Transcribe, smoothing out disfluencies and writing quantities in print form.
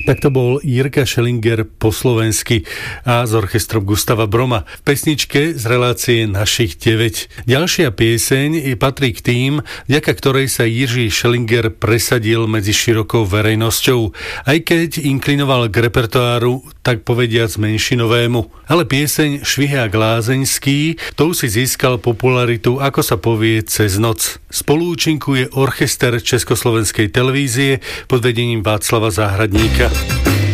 Tak to bol Jirka Schellinger po slovensky a s orchestrom Gustava Broma v pesničke z relácie Našich 9. Ďalšia pieseň patrí k tým, vďaka ktorej sa Jiří Schellinger presadil medzi širokou verejnosťou, aj keď inklinoval k repertoáru tak povediac menšinovému. Ale pieseň Švihák Lázeňský, tou si získal popularitu, ako sa povie, cez noc. Spoluúčinkuje orchester Československej televízie pod vedením Václava Záhradníka.